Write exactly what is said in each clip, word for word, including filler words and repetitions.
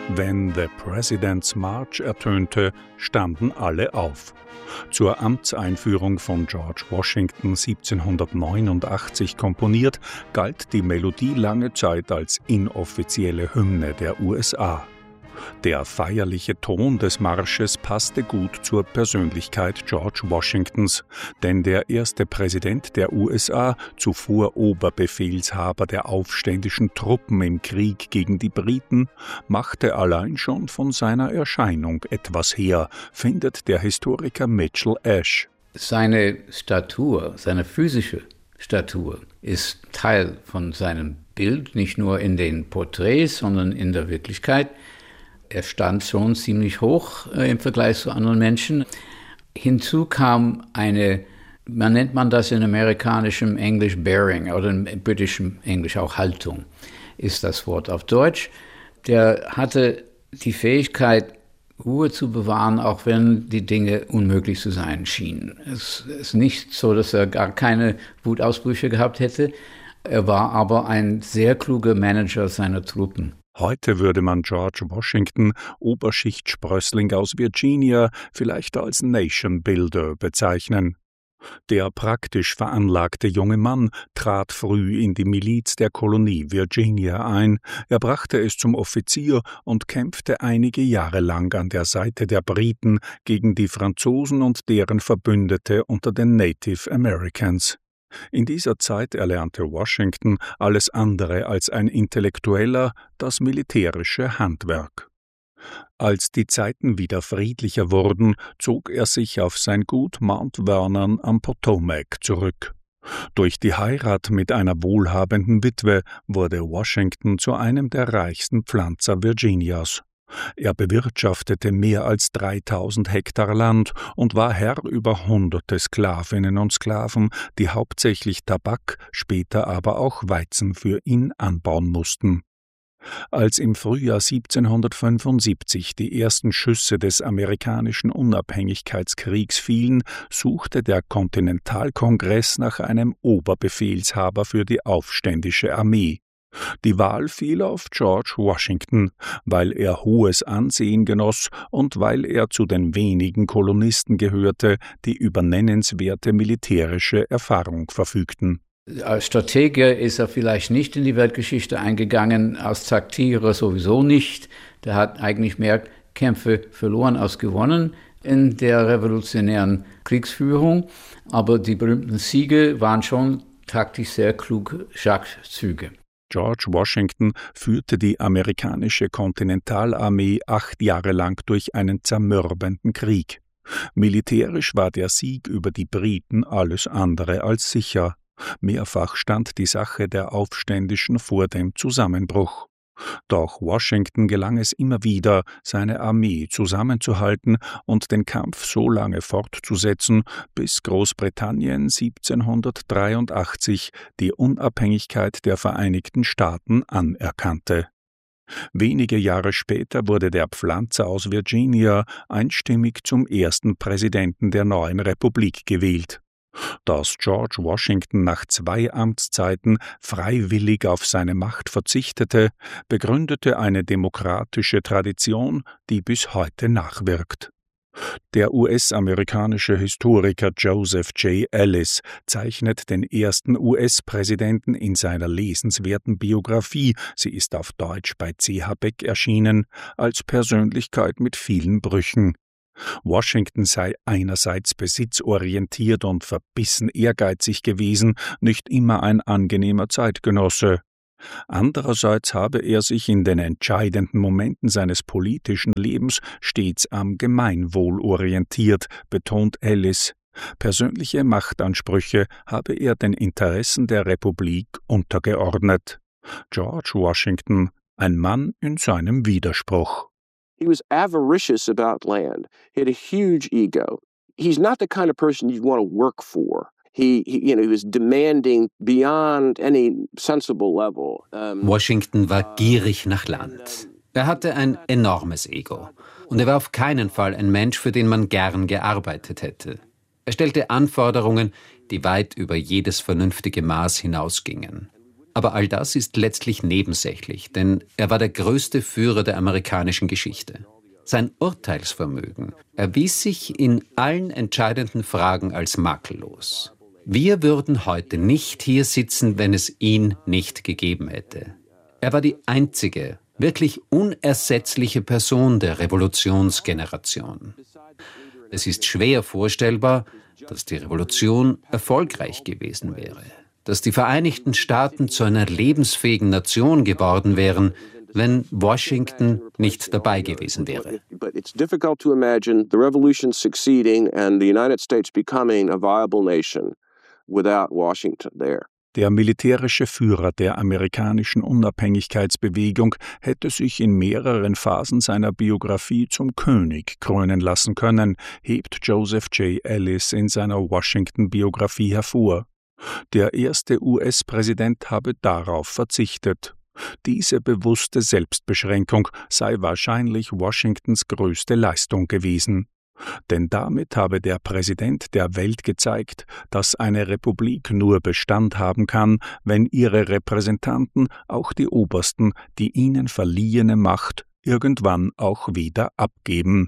Wenn The President's March ertönte, standen alle auf. Zur Amtseinführung von George Washington siebzehnhundertneunundachtzig komponiert, galt die Melodie lange Zeit als inoffizielle Hymne der U S A. Der feierliche Ton des Marsches passte gut zur Persönlichkeit George Washingtons, denn der erste Präsident der U S A, zuvor Oberbefehlshaber der aufständischen Truppen im Krieg gegen die Briten, machte allein schon von seiner Erscheinung etwas her, findet der Historiker Mitchell Ash. Seine Statur, seine physische Statur ist Teil von seinem Bild, nicht nur in den Porträts, sondern in der Wirklichkeit. Er stand schon ziemlich hoch äh, im Vergleich zu anderen Menschen. Hinzu kam eine, man nennt man das in amerikanischem Englisch Bearing oder in britischem Englisch auch Haltung, ist das Wort auf Deutsch. Der hatte die Fähigkeit, Ruhe zu bewahren, auch wenn die Dinge unmöglich zu sein schienen. Es ist nicht so, dass er gar keine Wutausbrüche gehabt hätte. Er war aber ein sehr kluger Manager seiner Truppen. Heute würde man George Washington, Oberschicht-Sprössling aus Virginia, vielleicht als Nation Builder bezeichnen. Der praktisch veranlagte junge Mann trat früh in die Miliz der Kolonie Virginia ein, er brachte es zum Offizier und kämpfte einige Jahre lang an der Seite der Briten gegen die Franzosen und deren Verbündete unter den Native Americans. In dieser Zeit erlernte Washington alles andere als ein Intellektueller, das militärische Handwerk. Als die Zeiten wieder friedlicher wurden, zog er sich auf sein Gut Mount Vernon am Potomac zurück. Durch die Heirat mit einer wohlhabenden Witwe wurde Washington zu einem der reichsten Pflanzer Virginias. Er bewirtschaftete mehr als dreitausend Hektar Land und war Herr über hunderte Sklavinnen und Sklaven, die hauptsächlich Tabak, später aber auch Weizen für ihn anbauen mussten. Als im Frühjahr siebzehnhundertfünfundsiebzig die ersten Schüsse des amerikanischen Unabhängigkeitskriegs fielen, suchte der Kontinentalkongress nach einem Oberbefehlshaber für die aufständische Armee. Die Wahl fiel auf George Washington, weil er hohes Ansehen genoss und weil er zu den wenigen Kolonisten gehörte, die über nennenswerte militärische Erfahrung verfügten. Als Stratege ist er vielleicht nicht in die Weltgeschichte eingegangen, als Taktierer sowieso nicht. Der hat eigentlich mehr Kämpfe verloren als gewonnen in der revolutionären Kriegsführung, aber die berühmten Siege waren schon taktisch sehr kluge Schachzüge. George Washington führte die amerikanische Kontinentalarmee acht Jahre lang durch einen zermürbenden Krieg. Militärisch war der Sieg über die Briten alles andere als sicher. Mehrfach stand die Sache der Aufständischen vor dem Zusammenbruch. Doch Washington gelang es immer wieder, seine Armee zusammenzuhalten und den Kampf so lange fortzusetzen, bis Großbritannien siebzehnhundertdreiundachtzig die Unabhängigkeit der Vereinigten Staaten anerkannte. Wenige Jahre später wurde der Pflanzer aus Virginia einstimmig zum ersten Präsidenten der neuen Republik gewählt. Dass George Washington nach zwei Amtszeiten freiwillig auf seine Macht verzichtete, begründete eine demokratische Tradition, die bis heute nachwirkt. Der U S-amerikanische Historiker Joseph J. Ellis zeichnet den ersten U S-Präsidenten in seiner lesenswerten Biografie, sie ist auf Deutsch bei C H Beck erschienen, als Persönlichkeit mit vielen Brüchen. Washington sei einerseits besitzorientiert und verbissen ehrgeizig gewesen, nicht immer ein angenehmer Zeitgenosse. Andererseits habe er sich in den entscheidenden Momenten seines politischen Lebens stets am Gemeinwohl orientiert, betont Ellis. Persönliche Machtansprüche habe er den Interessen der Republik untergeordnet. George Washington, ein Mann in seinem Widerspruch. He was avaricious about land. He had a huge ego. He's not the kind of person you'd want to work for. He, he, you know, he was demanding beyond any sensible level. Um, Washington war gierig nach Land. Er hatte ein enormes Ego. Und er war auf keinen Fall ein Mensch, für den man gern gearbeitet hätte. Er stellte Anforderungen, die weit über jedes vernünftige Maß hinausgingen. Aber all das ist letztlich nebensächlich, denn er war der größte Führer der amerikanischen Geschichte. Sein Urteilsvermögen erwies sich in allen entscheidenden Fragen als makellos. Wir würden heute nicht hier sitzen, wenn es ihn nicht gegeben hätte. Er war die einzige, wirklich unersetzliche Person der Revolutionsgeneration. Es ist schwer vorstellbar, dass die Revolution erfolgreich gewesen wäre, dass die Vereinigten Staaten zu einer lebensfähigen Nation geworden wären, wenn Washington nicht dabei gewesen wäre. But it's difficult to imagine the revolution succeeding and the United States becoming a viable nation without Washington there. Der militärische Führer der amerikanischen Unabhängigkeitsbewegung hätte sich in mehreren Phasen seiner Biografie zum König krönen lassen können, hebt Joseph J. Ellis in seiner Washington-Biografie hervor. Der erste U S-Präsident habe darauf verzichtet. Diese bewusste Selbstbeschränkung sei wahrscheinlich Washingtons größte Leistung gewesen. Denn damit habe der Präsident der Welt gezeigt, dass eine Republik nur Bestand haben kann, wenn ihre Repräsentanten, auch die Obersten, die ihnen verliehene Macht irgendwann auch wieder abgeben.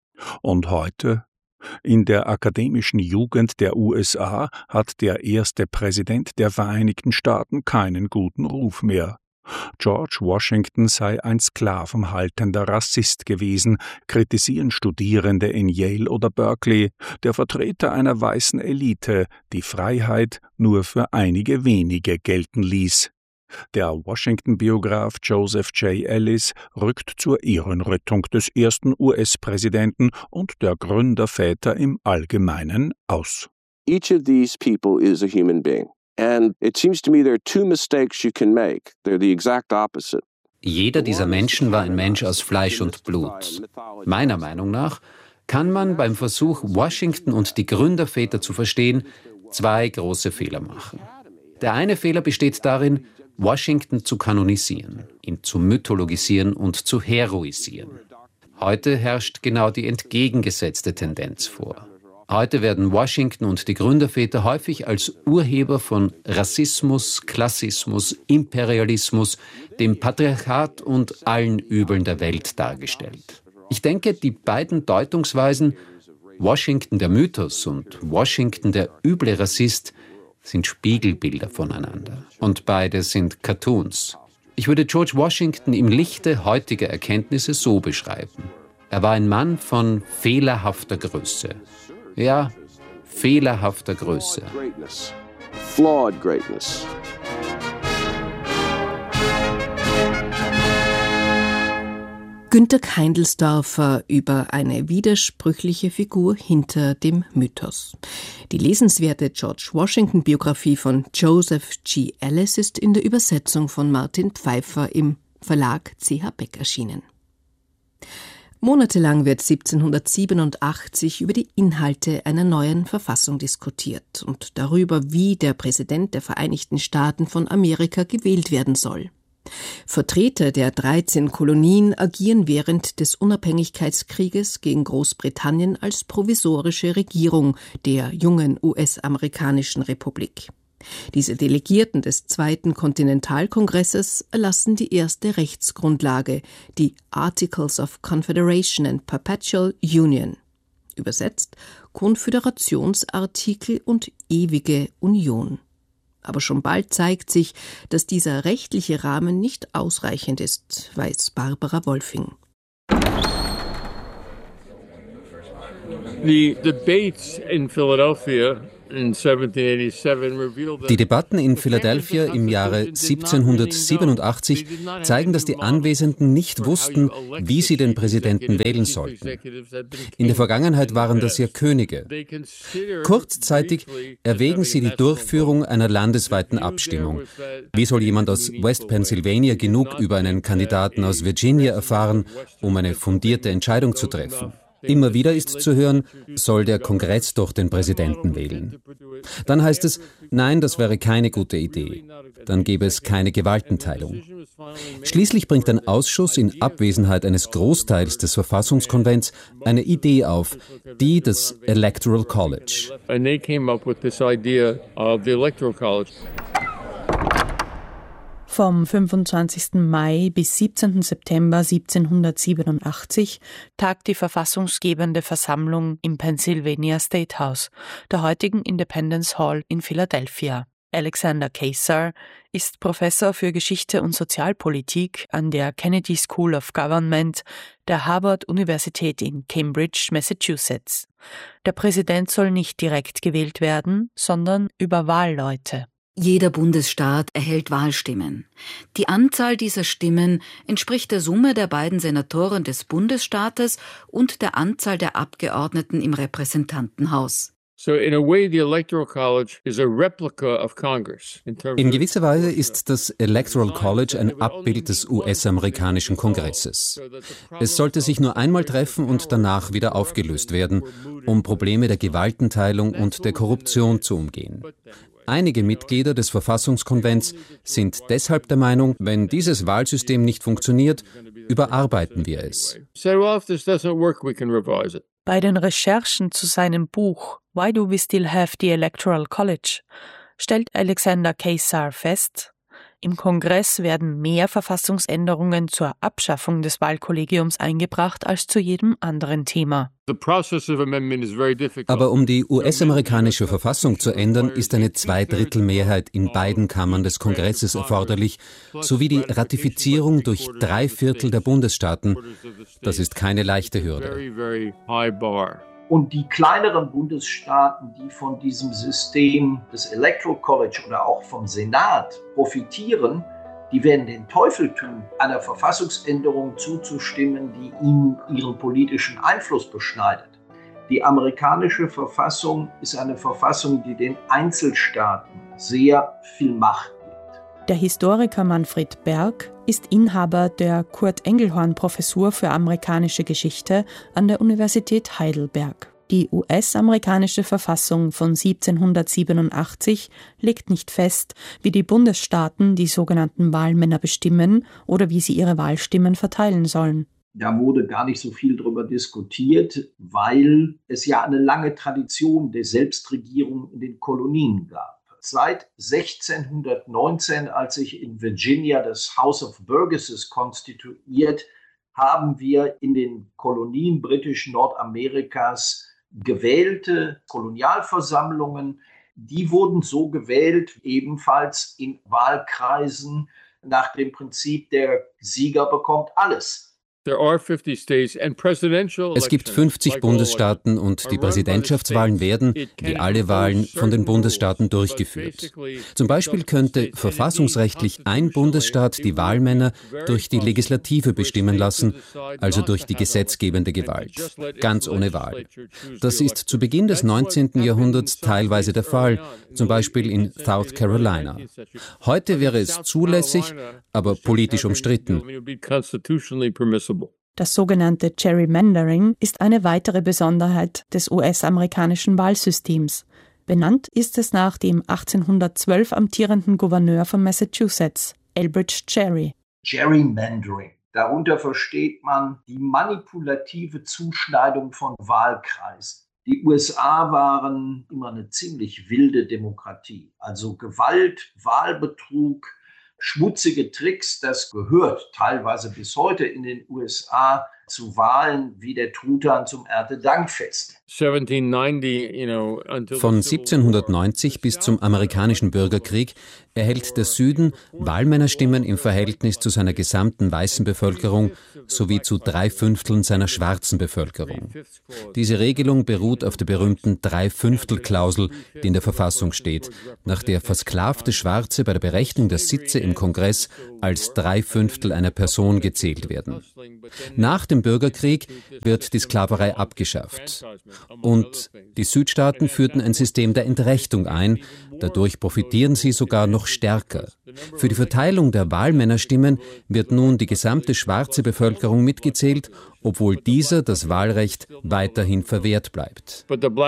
Und heute? In der akademischen Jugend der U S A hat der erste Präsident der Vereinigten Staaten keinen guten Ruf mehr. George Washington sei ein sklavenhaltender Rassist gewesen, kritisieren Studierende in Yale oder Berkeley, der Vertreter einer weißen Elite, die Freiheit nur für einige wenige gelten ließ. Der Washington-Biograf Joseph J. Ellis rückt zur Ehrenrettung des ersten U S-Präsidenten und der Gründerväter im Allgemeinen aus. Each of these people is a human being. And it seems to me there are two mistakes you can make. They're the exact opposite. Jeder dieser Menschen war ein Mensch aus Fleisch und Blut. Meiner Meinung nach kann man beim Versuch, Washington und die Gründerväter zu verstehen, zwei große Fehler machen. Der eine Fehler besteht darin, Washington zu kanonisieren, ihn zu mythologisieren und zu heroisieren. Heute herrscht genau die entgegengesetzte Tendenz vor. Heute werden Washington und die Gründerväter häufig als Urheber von Rassismus, Klassismus, Imperialismus, dem Patriarchat und allen Übeln der Welt dargestellt. Ich denke, die beiden Deutungsweisen, Washington der Mythos und Washington der üble Rassist, sind Spiegelbilder voneinander. Und beide sind Cartoons. Ich würde George Washington im Lichte heutiger Erkenntnisse so beschreiben. Er war ein Mann von fehlerhafter Größe. Ja, fehlerhafter Größe. Flawed greatness. Günter Keindelsdorfer über eine widersprüchliche Figur hinter dem Mythos. Die lesenswerte George Washington-Biografie von Joseph G. Ellis ist in der Übersetzung von Martin Pfeiffer im Verlag C H Beck erschienen. Monatelang wird siebzehnhundertsiebenundachtzig über die Inhalte einer neuen Verfassung diskutiert und darüber, wie der Präsident der Vereinigten Staaten von Amerika gewählt werden soll. Vertreter der dreizehn Kolonien agieren während des Unabhängigkeitskrieges gegen Großbritannien als provisorische Regierung der jungen U S-amerikanischen Republik. Diese Delegierten des Zweiten Kontinentalkongresses erlassen die erste Rechtsgrundlage, die Articles of Confederation and Perpetual Union. Übersetzt Konföderationsartikel und ewige Union. Aber schon bald zeigt sich, dass dieser rechtliche Rahmen nicht ausreichend ist, weiß Barbara Wolfing. The debates in Philadelphia Die Debatten in Philadelphia im Jahre siebzehnhundertsiebenundachtzig zeigen, dass die Anwesenden nicht wussten, wie sie den Präsidenten wählen sollten. In der Vergangenheit waren das ja Könige. Kurzzeitig erwägen sie die Durchführung einer landesweiten Abstimmung. Wie soll jemand aus West Pennsylvania genug über einen Kandidaten aus Virginia erfahren, um eine fundierte Entscheidung zu treffen? Immer wieder ist zu hören, soll der Kongress doch den Präsidenten wählen. Dann heißt es, nein, das wäre keine gute Idee. Dann gäbe es keine Gewaltenteilung. Schließlich bringt ein Ausschuss in Abwesenheit eines Großteils des Verfassungskonvents eine Idee auf, die des Electoral College. And they came up with this idea of the Electoral College. Vom fünfundzwanzigsten Mai bis siebzehnten September siebzehnhundertsiebenundachtzig tagt die verfassungsgebende Versammlung im Pennsylvania State House, der heutigen Independence Hall in Philadelphia. Alexander Keysar ist Professor für Geschichte und Sozialpolitik an der Kennedy School of Government der Harvard-Universität in Cambridge, Massachusetts. Der Präsident soll nicht direkt gewählt werden, sondern über Wahlleute. Jeder Bundesstaat erhält Wahlstimmen. Die Anzahl dieser Stimmen entspricht der Summe der beiden Senatoren des Bundesstaates und der Anzahl der Abgeordneten im Repräsentantenhaus. In gewisser Weise ist das Electoral College ein Abbild des U S-amerikanischen Kongresses. Es sollte sich nur einmal treffen und danach wieder aufgelöst werden, um Probleme der Gewaltenteilung und der Korruption zu umgehen. Einige Mitglieder des Verfassungskonvents sind deshalb der Meinung, wenn dieses Wahlsystem nicht funktioniert, überarbeiten wir es. Bei den Recherchen zu seinem Buch Why Do We Still Have the Electoral College stellt Alexander Keysar fest, im Kongress werden mehr Verfassungsänderungen zur Abschaffung des Wahlkollegiums eingebracht als zu jedem anderen Thema. Aber um die U S-amerikanische Verfassung zu ändern, ist eine Zweidrittelmehrheit in beiden Kammern des Kongresses erforderlich, sowie die Ratifizierung durch drei Viertel der Bundesstaaten. Das ist keine leichte Hürde. Und die kleineren Bundesstaaten, die von diesem System des Electoral College oder auch vom Senat profitieren, die werden den Teufel tun, einer Verfassungsänderung zuzustimmen, die ihnen ihren politischen Einfluss beschneidet. Die amerikanische Verfassung ist eine Verfassung, die den Einzelstaaten sehr viel Macht gibt. Der Historiker Manfred Berg ist Inhaber der Kurt-Engelhorn-Professur für amerikanische Geschichte an der Universität Heidelberg. Die U S-amerikanische Verfassung von siebzehnhundertsiebenundachtzig legt nicht fest, wie die Bundesstaaten die sogenannten Wahlmänner bestimmen oder wie sie ihre Wahlstimmen verteilen sollen. Da wurde gar nicht so viel darüber diskutiert, weil es ja eine lange Tradition der Selbstregierung in den Kolonien gab. Seit sechzehnhundertneunzehn, als sich in Virginia das House of Burgesses konstituiert, haben wir in den Kolonien britischen Nordamerikas gewählte Kolonialversammlungen. Die wurden so gewählt, ebenfalls in Wahlkreisen nach dem Prinzip, der Sieger bekommt alles. Es gibt fünfzig Bundesstaaten und die Präsidentschaftswahlen werden, wie alle Wahlen, von den Bundesstaaten durchgeführt. Zum Beispiel könnte verfassungsrechtlich ein Bundesstaat die Wahlmänner durch die Legislative bestimmen lassen, also durch die gesetzgebende Gewalt, ganz ohne Wahl. Das ist zu Beginn des neunzehnten Jahrhunderts teilweise der Fall, zum Beispiel in South Carolina. Heute wäre es zulässig, aber politisch umstritten. Das sogenannte Gerrymandering ist eine weitere Besonderheit des U S-amerikanischen Wahlsystems. Benannt ist es nach dem achtzehnhundertzwölf amtierenden Gouverneur von Massachusetts, Elbridge Gerry. Gerrymandering. Darunter versteht man die manipulative Zuschneidung von Wahlkreisen. Die U S A waren immer eine ziemlich wilde Demokratie. Also Gewalt, Wahlbetrug, schmutzige Tricks, das gehört teilweise bis heute in den U S A zu Wahlen wie der Truthahn zum Erntedankfest. Von siebzehnhundertneunzig bis zum amerikanischen Bürgerkrieg erhält der Süden Wahlmännerstimmen im Verhältnis zu seiner gesamten weißen Bevölkerung sowie zu drei Fünfteln seiner schwarzen Bevölkerung. Diese Regelung beruht auf der berühmten Drei-Fünftel-Klausel, die in der Verfassung steht, nach der versklavte Schwarze bei der Berechnung der Sitze im Kongress als drei Fünftel einer Person gezählt werden. Nach dem Bürgerkrieg wird die Sklaverei abgeschafft. Und die Südstaaten führten ein System der Entrechtung ein, dadurch profitieren sie sogar noch stärker. Für die Verteilung der Wahlmännerstimmen wird nun die gesamte schwarze Bevölkerung mitgezählt, obwohl dieser das Wahlrecht weiterhin verwehrt bleibt.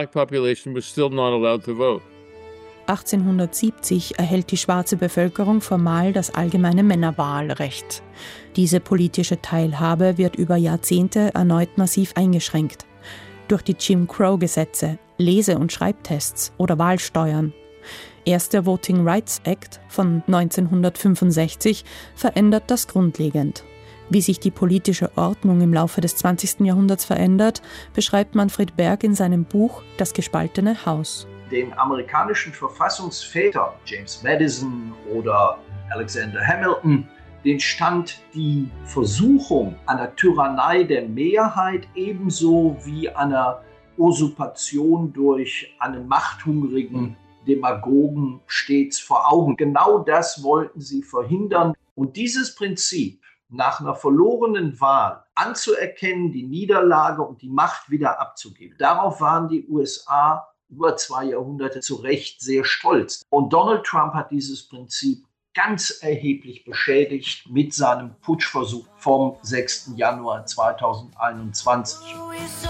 achtzehnhundertsiebzig erhält die schwarze Bevölkerung formal das allgemeine Männerwahlrecht. Diese politische Teilhabe wird über Jahrzehnte erneut massiv eingeschränkt. Durch die Jim Crow-Gesetze, Lese- und Schreibtests oder Wahlsteuern. Erst der Voting Rights Act von neunzehnhundertfünfundsechzig verändert das grundlegend. Wie sich die politische Ordnung im Laufe des zwanzigsten Jahrhunderts verändert, beschreibt Manfred Berg in seinem Buch Das gespaltene Haus. Den amerikanischen Verfassungsvätern, James Madison oder Alexander Hamilton, den stand die Versuchung einer Tyrannei der Mehrheit ebenso wie einer Usurpation durch einen machthungrigen Demagogen stets vor Augen. Genau das wollten sie verhindern. Und dieses Prinzip, nach einer verlorenen Wahl anzuerkennen, die Niederlage und die Macht wieder abzugeben, darauf waren die U S A über zwei Jahrhunderte zu Recht sehr stolz. Und Donald Trump hat dieses Prinzip ganz erheblich beschädigt mit seinem Putschversuch vom sechsten Januar zweitausendeinundzwanzig.